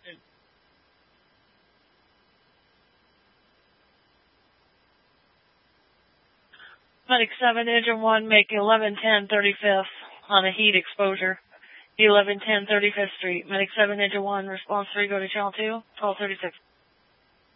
Medic 7, Engine 1, make 1110 35th on a heat exposure. 1110 35th Street. Medic 7, Engine 1, response 3, go to channel 2, 1236.